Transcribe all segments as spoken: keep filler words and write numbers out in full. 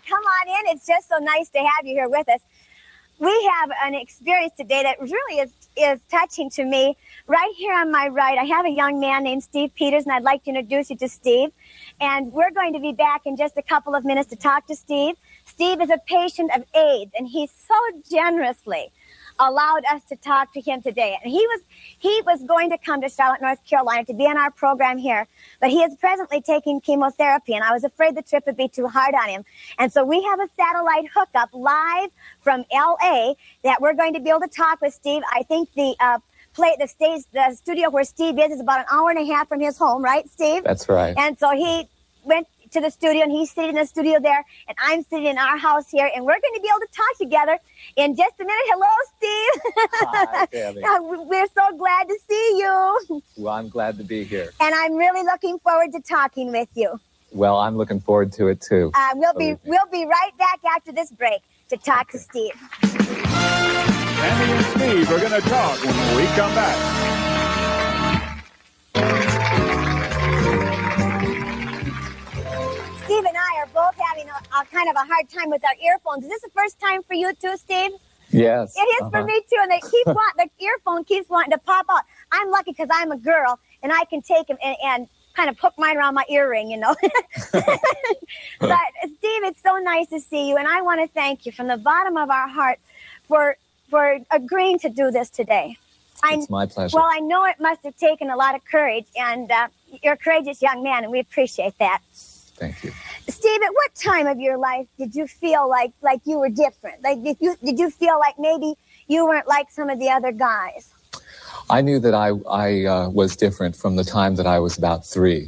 come on in. It's just so nice to have you here with us. We have an experience today that really is, is touching to me. Right here on my right, I have a young man named Steve Peters, and I'd like to introduce you to Steve. And we're going to be back in just a couple of minutes to talk to Steve. Steve is a patient of AIDS, and he so generously allowed us to talk to him today. And he was he was going to come to Charlotte, North Carolina to be on our program here, but he is presently taking chemotherapy, and I was afraid the trip would be too hard on him. And so we have a satellite hookup live from L A that we're going to be able to talk with Steve. I think the uh, play the stage, the studio where Steve is, is about an hour and a half from his home, right, Steve? That's right. And so he went to the studio, and he's sitting in the studio there, and I'm sitting in our house here, and we're going to be able to talk together in just a minute. Hello, Steve. Hi, Tammy. We're so glad to see you. Well, I'm glad to be here. And I'm really looking forward to talking with you. Well, I'm looking forward to it, too. Uh, we'll be we'll be right back after this break to talk to Steve. Tammy and Steve are going to talk when we come back. Steve and I are both having a, a kind of a hard time with our earphones. Is this the first time for you too, Steve? Yes. It is uh-huh. for me too, and they keep want, the earphone keeps wanting to pop out. I'm lucky because I'm a girl, and I can take them and, and kind of hook mine around my earring, you know. But Steve, it's so nice to see you, and I want to thank you from the bottom of our heart for for agreeing to do this today. It's I, my pleasure. Well, I know it must have taken a lot of courage, and uh, you're a courageous young man, and we appreciate that. Thank you. Steve, at what time of your life did you feel like like you were different? Like, did you did you feel like maybe you weren't like some of the other guys? I knew that I I uh, was different from the time that I was about three,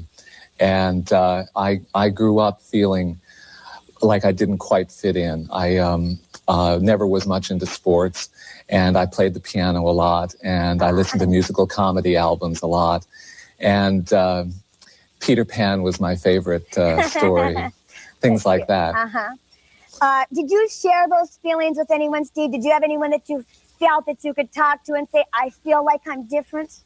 and uh, I I grew up feeling like I didn't quite fit in. I um, uh, never was much into sports, and I played the piano a lot, and I listened to musical comedy albums a lot, and. Uh, Peter Pan was my favorite uh, story, things like that. Uh-huh. Uh, did you share those feelings with anyone, Steve? Did you have anyone that you felt that you could talk to and say, I feel like I'm different?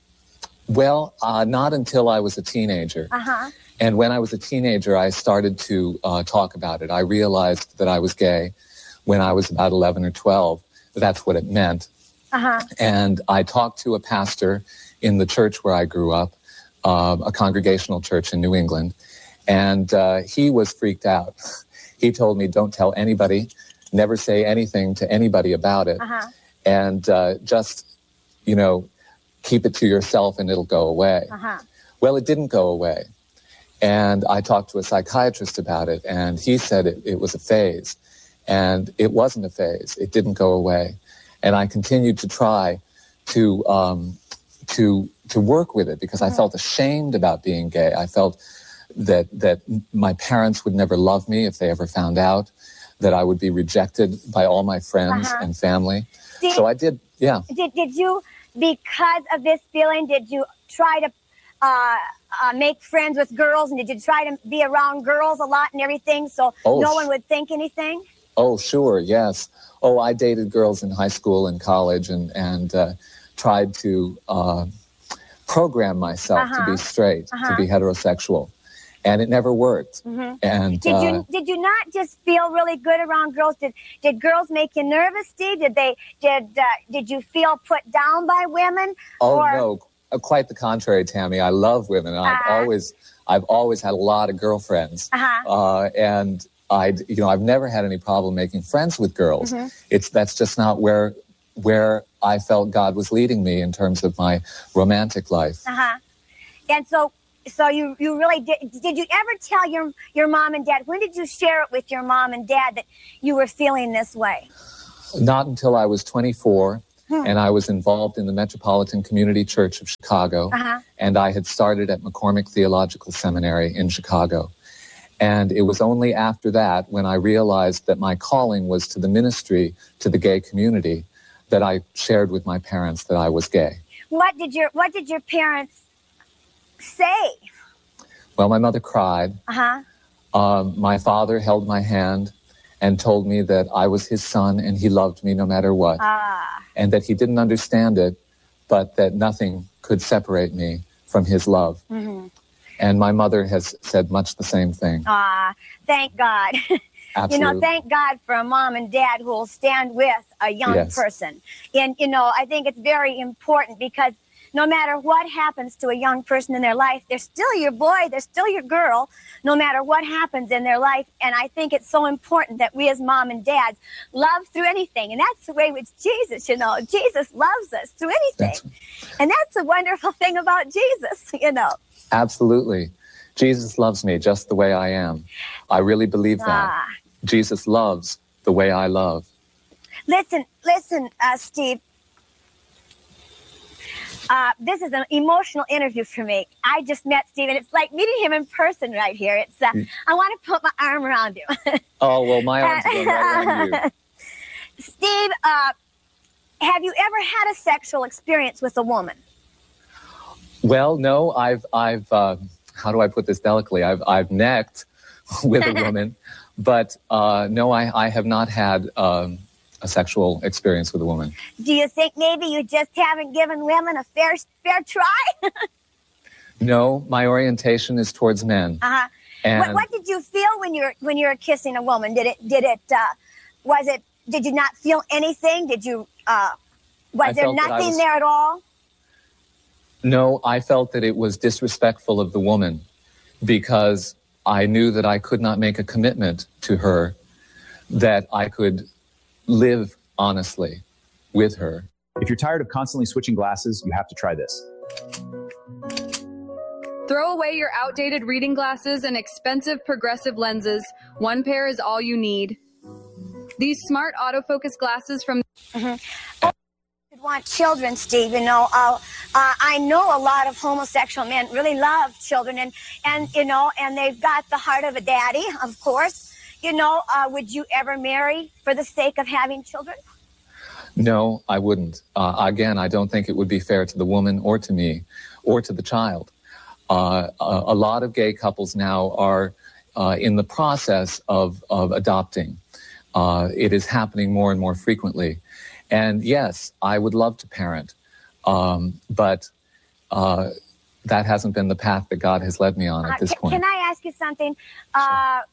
Well, uh, not until I was a teenager. Uh-huh. And when I was a teenager, I started to uh, talk about it. I realized that I was gay when I was about eleven or twelve. That's what it meant. Uh-huh. And I talked to a pastor in the church where I grew up. Uh, a congregational church in New England, and uh, he was freaked out. He told me, don't tell anybody, never say anything to anybody about it, uh-huh. and uh, just, you know, keep it to yourself and it'll go away. Uh-huh. Well, it didn't go away, and I talked to a psychiatrist about it, and he said it, it was a phase, and it wasn't a phase. It didn't go away, and I continued to try to um, to to work with it because I felt ashamed about being gay. I felt that that my parents would never love me if they ever found out, that I would be rejected by all my friends uh-huh. and family. Did, so I did, yeah. Did did you, because of this feeling, did you try to uh, uh, make friends with girls, and did you try to be around girls a lot and everything so oh, no one would think anything? Oh, sure, yes. Oh, I dated girls in high school and college and, and uh, tried to... Uh, program myself uh-huh. to be straight, uh-huh. to be heterosexual, and it never worked. Mm-hmm. And did uh, you did you not just feel really good around girls? Did did girls make you nervous, Steve? Did they did uh, did you feel put down by women? Oh or... no, uh, quite the contrary, Tammy. I love women. I've uh-huh. always I've always had a lot of girlfriends, uh-huh. uh, and I you know I've never had any problem making friends with girls. Mm-hmm. It's that's just not where where I felt God was leading me in terms of my romantic life. Uh-huh. And so, so you, you really did, did you ever tell your, your mom and dad, when did you share it with your mom and dad that you were feeling this way? Not until I was twenty-four, hmm. and I was involved in the Metropolitan Community Church of Chicago, uh-huh. and I had started at McCormick Theological Seminary in Chicago. And it was only after that, when I realized that my calling was to the ministry to the gay community, that I shared with my parents that I was gay. What did your What did your parents say? Well, my mother cried. Uh-huh. Um, my father held my hand and told me that I was his son and he loved me no matter what. Ah. And that he didn't understand it, but that nothing could separate me from his love. Mm-hmm. And my mother has said much the same thing. Ah, thank God. Absolutely. You know, thank God for a mom and dad who will stand with a young Yes. person. And, you know, I think it's very important because no matter what happens to a young person in their life, they're still your boy, they're still your girl, no matter what happens in their life. And I think it's so important that we as mom and dads love through anything. And that's the way with Jesus, you know. Jesus loves us through anything. That's- And that's the wonderful thing about Jesus, you know. Absolutely. Jesus loves me just the way I am. I really believe that. Ah. Jesus loves the way I love. Listen, listen, uh, Steve. Uh, this is an emotional interview for me. I just met Steve, and it's like meeting him in person right here. It's uh, I want to put my arm around you. Oh, well, my arms are going right around you. Steve, uh, have you ever had a sexual experience with a woman? Well, no, I've, I've, uh, how do I put this delicately? I've, I've necked with a woman, but uh, no, I, I have not had um, a sexual experience with a woman. Do you think maybe you just haven't given women a fair, fair try? No, my orientation is towards men. Uh-huh. And What, what did you feel when you were when you were kissing a woman? Did it did it uh, was it did you not feel anything? Did you uh, was I there felt that I nothing was- there at all? No, I felt that it was disrespectful of the woman because I knew that I could not make a commitment to her, that I could live honestly with her. If you're tired of constantly switching glasses, you have to try this. Throw away your outdated reading glasses and expensive progressive lenses. One pair is all you need. These smart autofocus glasses from Want children, Steve. You know, uh, uh, I know a lot of homosexual men really love children, and and you know, and they've got the heart of a daddy, of course. You know, uh, would you ever marry for the sake of having children? No, I wouldn't. Uh, again, I don't think it would be fair to the woman or to me or to the child. Uh, a, a lot of gay couples now are uh, in the process of, of adopting. Uh, it is happening more and more frequently. And yes, I would love to parent, um, but uh, that hasn't been the path that God has led me on at Uh, this ca- point. Can I ask you something? Uh,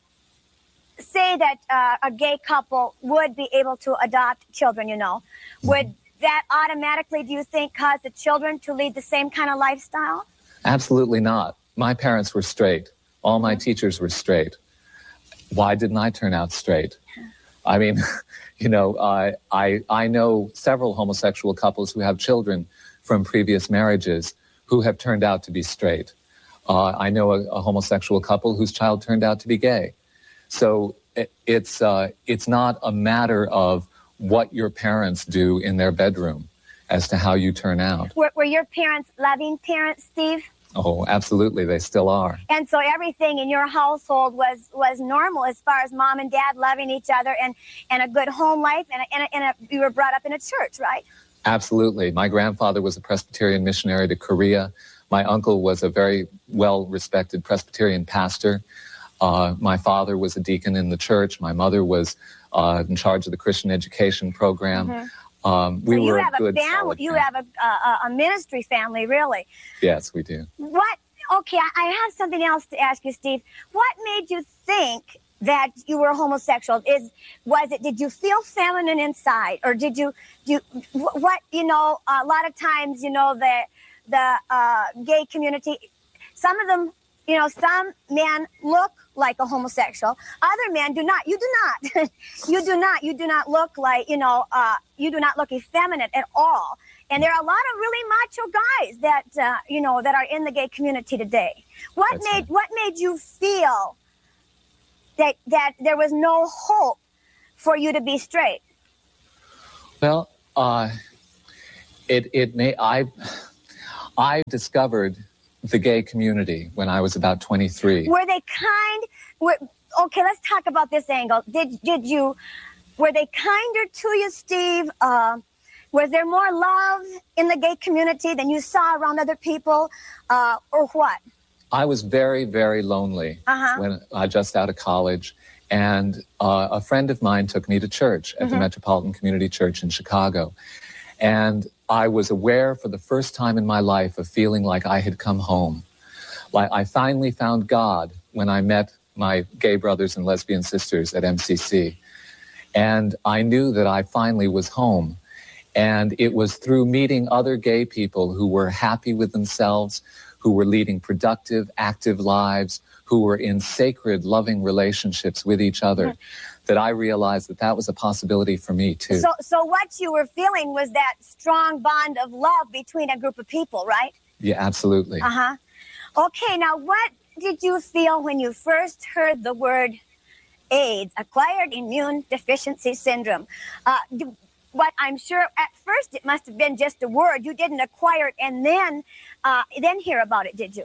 say that uh, a gay couple would be able to adopt children, you know. Would that automatically, do you think, cause the children to lead the same kind of lifestyle? Absolutely not. My parents were straight. All my teachers were straight. Why didn't I turn out straight? I mean, you know, I, I, I know several homosexual couples who have children from previous marriages who have turned out to be straight. Uh, I know a, a homosexual couple whose child turned out to be gay. So it, it's, uh, it's not a matter of what your parents do in their bedroom as to how you turn out. Were, were your parents loving parents, Steve? Oh, absolutely. They still are. And so everything in your household was, was normal as far as mom and dad loving each other and, and a good home life, and, a, and, a, and a, you were brought up in a church, right? Absolutely. My grandfather was a Presbyterian missionary to Korea. My uncle was a very well-respected Presbyterian pastor. Uh, my father was a deacon in the church. My mother was uh, in charge of the Christian education program. Mm-hmm. Um, we so you were have a good, a family. You family. have a, a a ministry family, really. Yes, we do. What? Okay, I, I have something else to ask you, Steve. What made you think that you were homosexual? Is was it? Did you feel feminine inside, or did you? Do you, what? You know, a lot of times, you know, the the uh, gay community. Some of them, you know, some men look like a homosexual. Other men do not. You do not. you do not. You do not look like, you know, uh, you do not look effeminate at all. And there are a lot of really macho guys that, uh, you know, that are in the gay community today. What That's made right. What made you feel that that there was no hope for you to be straight? Well, uh, it it may I I discovered the gay community when I was about twenty-three. Were they kind? Were, okay, let's talk about this angle. Did did you? Were they kinder to you, Steve? Uh, was there more love in the gay community than you saw around other people, uh, or what? I was very, very lonely Uh-huh. when I just out of college, and uh, a friend of mine took me to church at Mm-hmm. the Metropolitan Community Church in Chicago, and I was aware for the first time in my life of feeling like I had come home. Like I finally found God when I met my gay brothers and lesbian sisters at M C C. And I knew that I finally was home. And it was through meeting other gay people who were happy with themselves, who were leading productive, active lives, who were in sacred, loving relationships with each other, mm-hmm. that I realized that that was a possibility for me, too. So, so what you were feeling was that strong bond of love between a group of people, right? Yeah, absolutely. Uh-huh. Okay, now what did you feel when you first heard the word AIDS, acquired immune deficiency syndrome? Uh, do, what I'm sure at first it must have been just a word. You didn't acquire it and then uh, then hear about it, did you?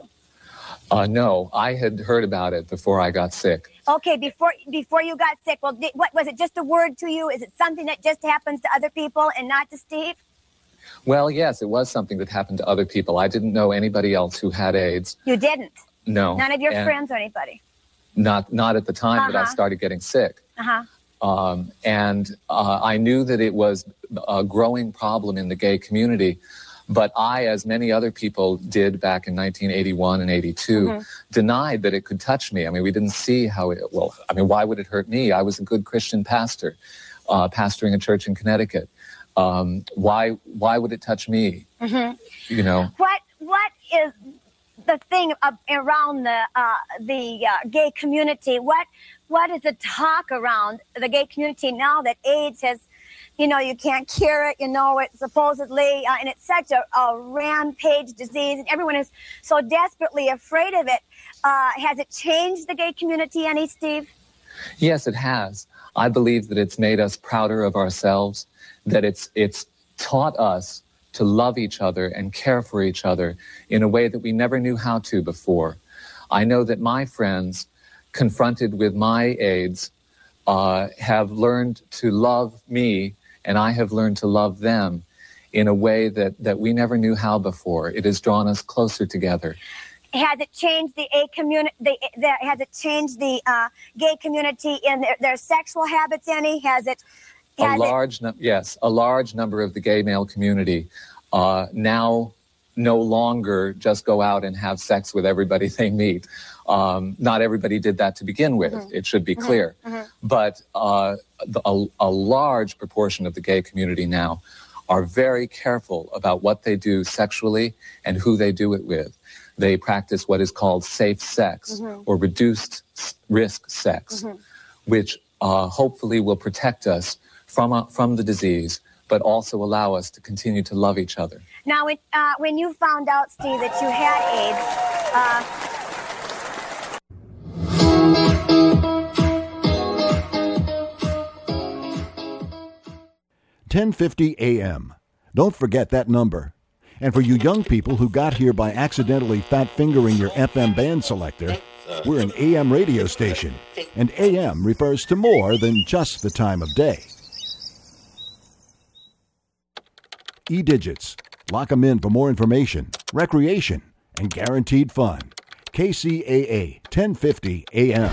Uh, no, I had heard about it before I got sick. Okay, before before you got sick. Well, did, what was it? Just a word to you? Is it something that just happens to other people and not to Steve? Well, yes, it was something that happened to other people. I didn't know anybody else who had AIDS. You didn't? No. None of your friends or anybody? Not not at the time uh-huh. that I started getting sick. Uh-huh. Um, and uh, I knew that it was a growing problem in the gay community. But I, as many other people did back in nineteen eighty-one and eighty-two, mm-hmm. denied that it could touch me. I mean, we didn't see how it, well, I mean, why would it hurt me? I was a good Christian pastor, uh, pastoring a church in Connecticut. Um, why, why would it touch me? Mm-hmm. You know? What, what is the thing of, around the, uh, the uh, gay community? What, what is the talk around the gay community now that AIDS has, you know, you can't cure it, you know, it's supposedly, uh, and it's such a, a rampage disease, and everyone is so desperately afraid of it. Uh, has it changed the gay community any, Steve? Yes, it has. I believe that it's made us prouder of ourselves, that it's it's taught us to love each other and care for each other in a way that we never knew how to before. I know that my friends, confronted with my AIDS, uh, have learned to love me, and I have learned to love them in a way that, that we never knew how before. It has drawn us closer together. Has it changed the A community? The, the, has it changed the uh, gay community in their, their sexual habits any? Has it? Has a large, it... no, yes, a large number of the gay male community uh, now no longer just go out and have sex with everybody they meet. Um, not everybody did that to begin with. Mm-hmm. It should be clear. Mm-hmm. But uh, the, a, a large proportion of the gay community now are very careful about what they do sexually and who they do it with. They practice what is called safe sex mm-hmm. or reduced risk sex, mm-hmm. which uh, hopefully will protect us from, uh, from the disease, but also allow us to continue to love each other. Now, when, uh, when you found out, Steve, that you had AIDS, uh, ten fifty A M. Don't forget that number. And for you young people who got here by accidentally fat-fingering your F M band selector, we're an A M radio station, and A M refers to more than just the time of day. E-Digits. Lock 'em in for more information, recreation, and guaranteed fun. K C A A, ten fifty A M.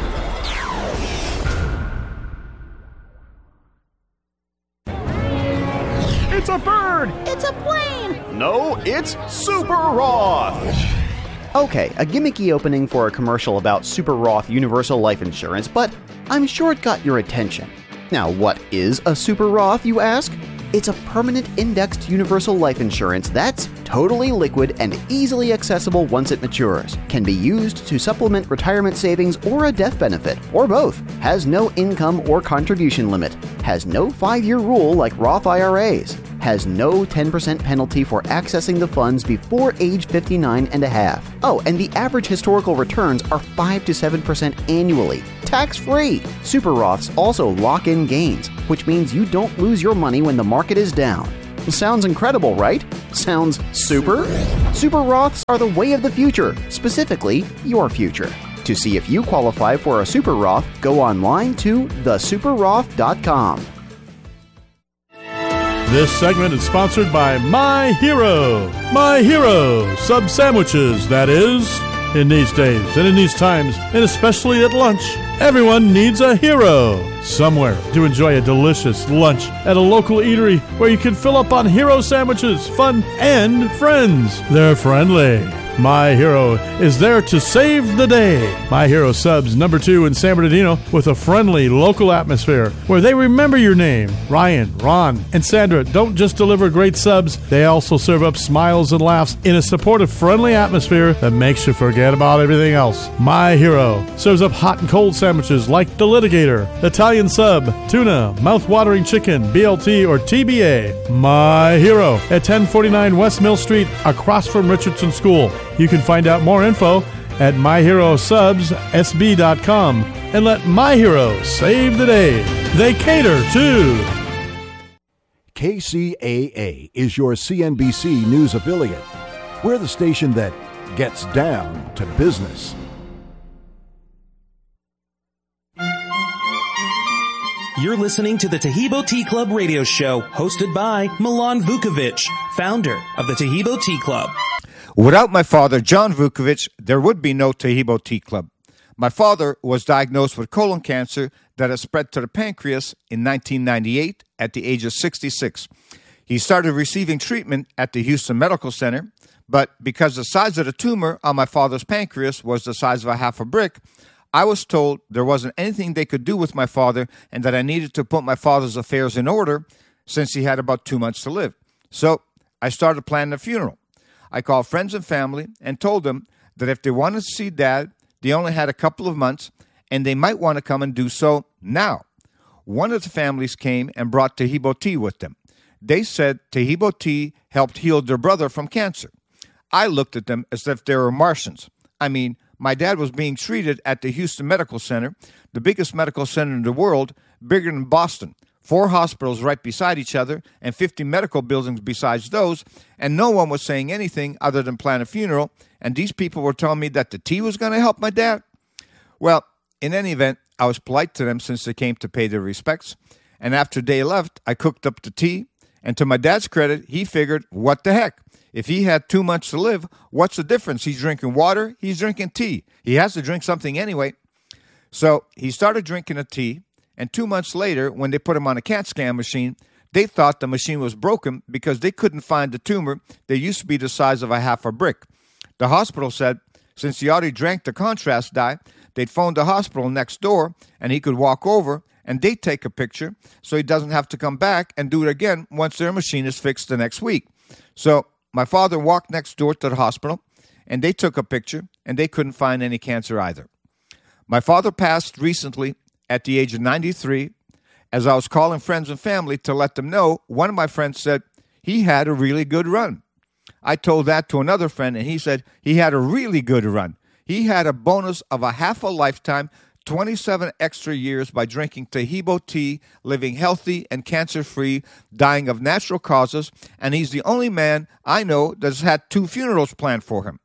It's a bird! It's a plane! No, it's Super Roth! Okay, a gimmicky opening for a commercial about Super Roth Universal Life Insurance, but I'm sure it got your attention. Now, what is a Super Roth, you ask? It's a permanent indexed universal life insurance that's totally liquid and easily accessible once it matures. Can be used to supplement retirement savings or a death benefit, or both. Has no income or contribution limit. Has no five-year rule like Roth I R As. Has no ten percent penalty for accessing the funds before age fifty-nine and a half. Oh, and the average historical returns are five to seven percent annually, tax-free. Super Roths also lock in gains, which means you don't lose your money when the market is down. Sounds incredible, right? Sounds super? Super Roths are the way of the future, specifically your future. To see if you qualify for a Super Roth, go online to the super roth dot com. This segment is sponsored by My Hero. My Hero sub sandwiches, that is. In these days and in these times, and especially at lunch, everyone needs a hero. somewhere to enjoy a delicious lunch at a local eatery where you can fill up on hero sandwiches, fun, and friends. They're friendly. My Hero is there to save the day. My Hero Subs number two in San Bernardino with a friendly local atmosphere where they remember your name. Ryan, Ron, and Sandra don't just deliver great subs, they also serve up smiles and laughs in a supportive, friendly atmosphere that makes you forget about everything else. My Hero serves up hot and cold sandwiches like the Litigator, Italian Sub, tuna, mouth-watering chicken, B L T, or T B A. My Hero at ten forty-nine West Mill Street across from Richardson School. You can find out more info at my hero subs s b dot com and let My Hero save the day. They cater too. K C A A is your C N B C news affiliate. We're the station that gets down to business. You're listening to the Taheebo Tea Club radio show, hosted by Milan Vukovic, founder of the Taheebo Tea Club. Without my father, John Vukovic, there would be no Taheebo Tea Club. My father was diagnosed with colon cancer that had spread to the pancreas in nineteen ninety-eight at the age of sixty-six. He started receiving treatment at the Houston Medical Center, but because the size of the tumor on my father's pancreas was the size of a half a brick, I was told there wasn't anything they could do with my father and that I needed to put my father's affairs in order since he had about two months to live. So I started planning a funeral. I called friends and family and told them that if they wanted to see Dad, they only had a couple of months and they might want to come and do so now. One of the families came and brought Taheebo tea with them. They said Taheebo tea helped heal their brother from cancer. I looked at them as if they were Martians. I mean, my dad was being treated at the Houston Medical Center, the biggest medical center in the world, bigger than Boston. Four hospitals right beside each other and fifty medical buildings besides those, and no one was saying anything other than plan a funeral, and these people were telling me that the tea was going to help my dad? Well, in any event, I was polite to them since they came to pay their respects, and after they left, I cooked up the tea, and to my dad's credit, he figured, what the heck? If he had two months to live, what's the difference? He's drinking water, he's drinking tea. He has to drink something anyway. So he started drinking a tea, and two months later, when they put him on a CAT scan machine, they thought the machine was broken because they couldn't find the tumor that used to be the size of a half a brick. The hospital said, since he already drank the contrast dye, they'd phone the hospital next door, and he could walk over, and they'd take a picture so he doesn't have to come back and do it again once their machine is fixed the next week. So my father walked next door to the hospital, and they took a picture, and they couldn't find any cancer either. My father passed recently at the age of ninety-three. As I was calling friends and family to let them know, one of my friends said he had a really good run. I told that to another friend, and he said he had a really good run. He had a bonus of a half a lifetime, twenty-seven extra years by drinking Taheebo tea, living healthy and cancer-free, dying of natural causes, and he's the only man I know that's had two funerals planned for him.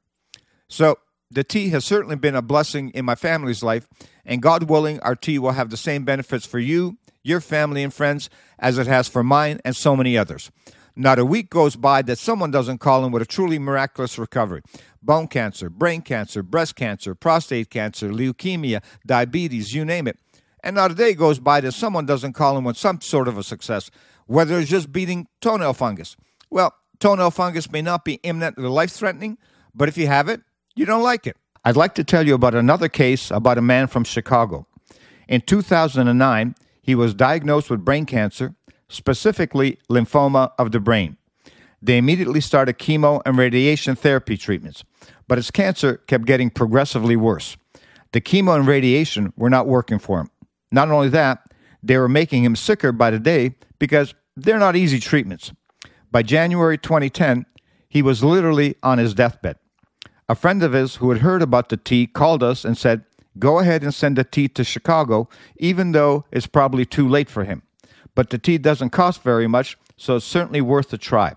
So the tea has certainly been a blessing in my family's life, and God willing, our tea will have the same benefits for you, your family, and friends as it has for mine and so many others. Not a week goes by that someone doesn't call in with a truly miraculous recovery. Bone cancer, brain cancer, breast cancer, prostate cancer, leukemia, diabetes, you name it. And not a day goes by that someone doesn't call in with some sort of a success, whether it's just beating toenail fungus. Well, toenail fungus may not be imminently life-threatening, but if you have it, you don't like it. I'd like to tell you about another case about a man from Chicago. In two thousand nine, he was diagnosed with brain cancer, specifically lymphoma of the brain. They immediately started chemo and radiation therapy treatments, but his cancer kept getting progressively worse. The chemo and radiation were not working for him. Not only that, they were making him sicker by the day because they're not easy treatments. By January twenty ten, he was literally on his deathbed. A friend of his who had heard about the tea called us and said, go ahead and send the tea to Chicago, even though it's probably too late for him. But the tea doesn't cost very much, so it's certainly worth a try.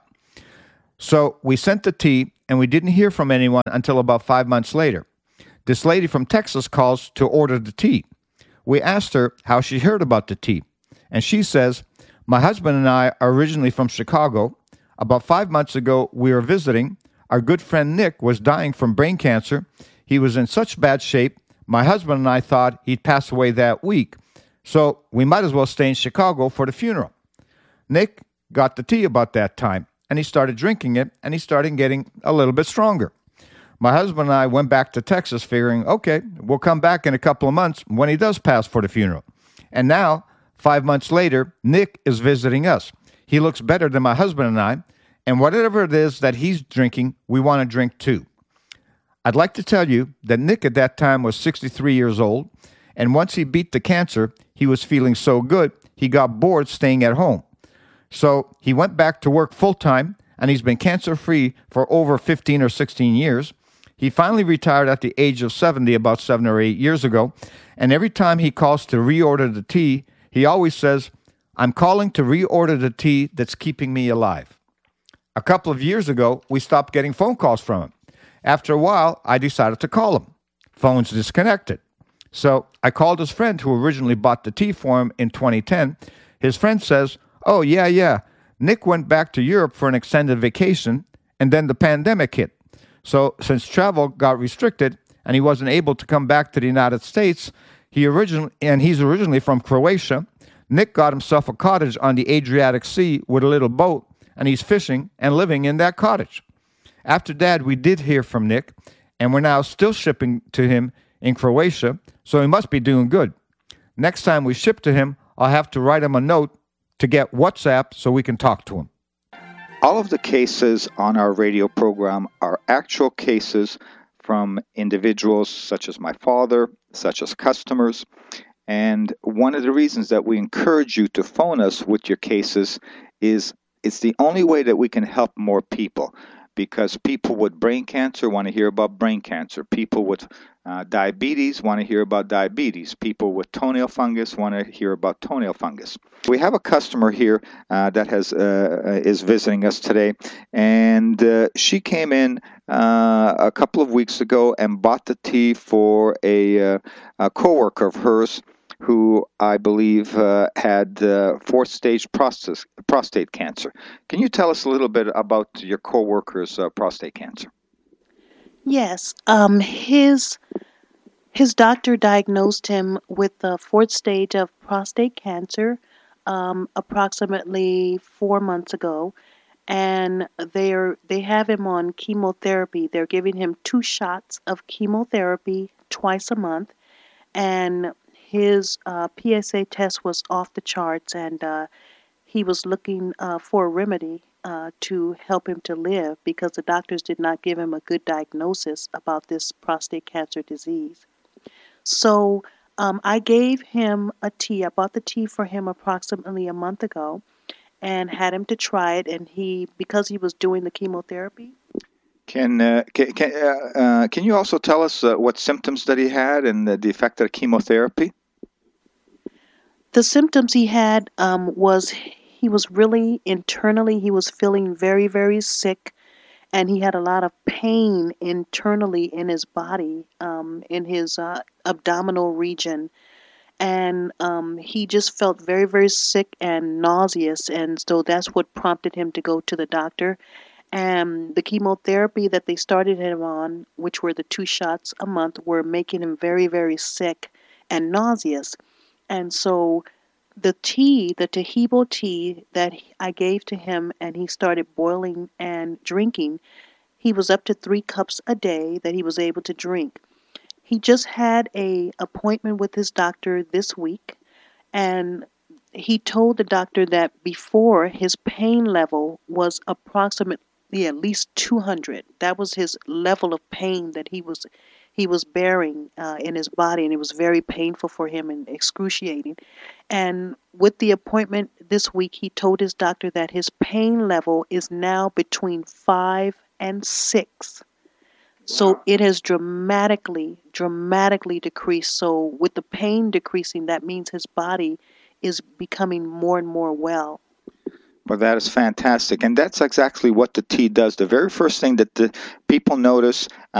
So we sent the tea, and we didn't hear from anyone until about five months later. This lady from Texas calls to order the tea. We asked her how she heard about the tea, and she says, my husband and I are originally from Chicago. About five months ago, we were visiting. Our good friend Nick was dying from brain cancer. He was in such bad shape, my husband and I thought he'd pass away that week. So we might as well stay in Chicago for the funeral. Nick got the tea about that time, and he started drinking it, and he started getting a little bit stronger. My husband and I went back to Texas figuring, okay, we'll come back in a couple of months when he does pass for the funeral. And now, five months later, Nick is visiting us. He looks better than my husband and I, and whatever it is that he's drinking, we want to drink too. I'd like to tell you that Nick at that time was sixty-three years old, and once he beat the cancer, he was feeling so good, he got bored staying at home. So he went back to work full-time, and he's been cancer-free for over fifteen or sixteen years. He finally retired at the age of seventy about seven or eight years ago, and every time he calls to reorder the tea, he always says, I'm calling to reorder the tea that's keeping me alive. A couple of years ago, we stopped getting phone calls from him. After a while, I decided to call him. Phone's disconnected. So I called his friend who originally bought the tea for him in twenty ten. His friend says, oh, yeah, yeah, Nick went back to Europe for an extended vacation, and then the pandemic hit. So since travel got restricted and he wasn't able to come back to the United States, he originally and he's originally from Croatia, Nick got himself a cottage on the Adriatic Sea with a little boat, and he's fishing and living in that cottage. After that, we did hear from Nick, and we're now still shipping to him in Croatia, so he must be doing good. Next time we ship to him, I'll have to write him a note to get WhatsApp so we can talk to him. All of the cases on our radio program are actual cases from individuals such as my father, such as customers. And one of the reasons that we encourage you to phone us with your cases is it's the only way that we can help more people. Because people with brain cancer want to hear about brain cancer. People with uh, diabetes want to hear about diabetes. People with toenail fungus want to hear about toenail fungus. We have a customer here uh, that has uh, is visiting us today, and uh, she came in uh, a couple of weeks ago and bought the tea for a, uh, a coworker of hers who I believe uh, had uh, fourth-stage prostate, prostate cancer. Can you tell us a little bit about your coworker's uh, prostate cancer? Yes. Um, his his doctor diagnosed him with the fourth stage of prostate cancer um, approximately four months ago, and they're they have him on chemotherapy. They're giving him two shots of chemotherapy twice a month, and his uh, P S A test was off the charts, and uh, he was looking uh, for a remedy uh, to help him to live because the doctors did not give him a good diagnosis about this prostate cancer disease. So um, I gave him a tea. I bought the tea for him approximately a month ago and had him to try it, and he, because he was doing the chemotherapy, Can uh, can can, uh, uh, can you also tell us uh, what symptoms that he had and the, the effect of chemotherapy? The symptoms he had um, was he was really internally, he was feeling very, very sick, and he had a lot of pain internally in his body, um, in his uh, abdominal region. And um, he just felt very, very sick and nauseous, and so that's what prompted him to go to the doctor. And the chemotherapy that they started him on, which were the two shots a month, were making him very, very sick and nauseous. And so the tea, the Taheebo tea that I gave to him and he started boiling and drinking, he was up to three cups a day that he was able to drink. He just had a appointment with his doctor this week, and he told the doctor that before his pain level was approximately at least two hundred. That was his level of pain that he was he was bearing uh, in his body, and it was very painful for him and excruciating. And with the appointment this week, he told his doctor that his pain level is now between five and six. So it has dramatically, dramatically decreased. So with the pain decreasing, that means his body is becoming more and more well. Well, that is fantastic. And that's exactly what the tea does. The very first thing that the people notice